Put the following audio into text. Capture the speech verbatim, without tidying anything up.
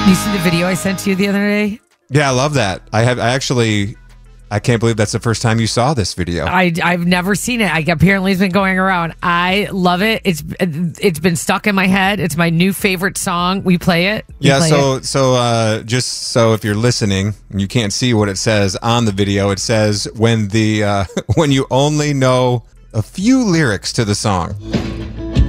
You see the video I sent to you the other day? Yeah, I love that. I have. I actually. I can't believe that's the first time you saw this video. I, I've never seen it. I apparently it's been going around. I love it. It's it's been stuck in my head. It's my new favorite song. We play it. We yeah. play So it. so uh, just so if you're listening and you can't see what it says on the video, it says when the uh, when you only know a few lyrics to the song.